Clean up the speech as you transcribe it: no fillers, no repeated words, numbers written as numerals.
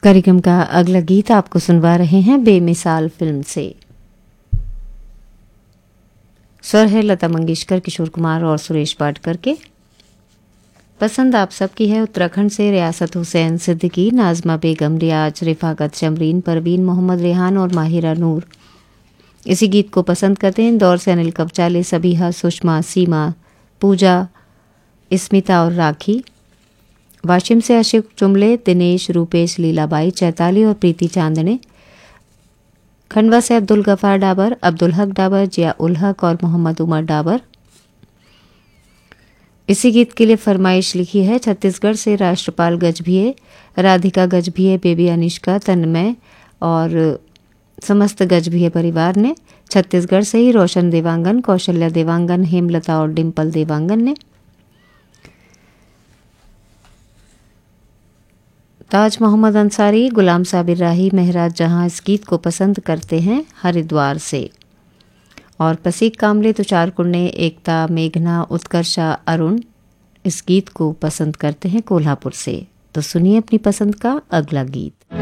कार्यक्रम का अगला गीत आपको सुनवा रहे हैं बेमिसाल फिल्म से। स्वर है लता मंगेशकर, किशोर कुमार और सुरेश पाटकर के। पसंद आप सबकी है उत्तराखंड से रियासत हुसैन सिद्दीकी, नाजमा बेगम, रियाज, रिफाकत, शमरीन, परवीन, मोहम्मद रेहान और माहिरा नूर। इसी गीत को पसंद करते हैं इंदौर से अनिल कवचाले, सबीहा, सुषमा, सीमा, पूजा, स्मिता और राखी। वाशिम से अशिक चुमले, दिनेश, रूपेश, लीलाबाई, चैताली और प्रीति चांदने। खंडवा से अब्दुल गफार डाबर, अब्दुल हक डाबर, जिया उल हक और मोहम्मद उमर डाबर। इसी गीत के लिए फरमाइश लिखी है छत्तीसगढ़ से राष्ट्रपाल गजभिये, राधिका गजभिये, बेबी अनिष्का, तन्मय और समस्त गजभिये परिवार ने। छत्तीसगढ़ से ही रोशन देवांगन, कौशल्या देवांगन, हेमलता और डिम्पल देवांगन ने। ताज मोहम्मद अंसारी, गुलाम साबिर राही, महराज जहां इस गीत को पसंद करते हैं हरिद्वार से। और पसीक कामले, तुषार कुन्ने, एकता, मेघना, उत्कर्षा, अरुण इस गीत को पसंद करते हैं कोल्हापुर से। तो सुनिए अपनी पसंद का अगला गीत।